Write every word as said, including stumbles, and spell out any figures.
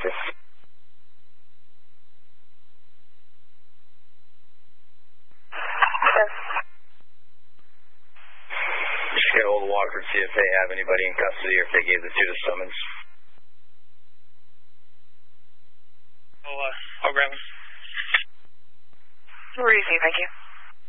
you. Just get hold of Walker and see if they have anybody in custody or if they gave the two the summons. I'll, uh, I'll grab him. We're easy, thank you.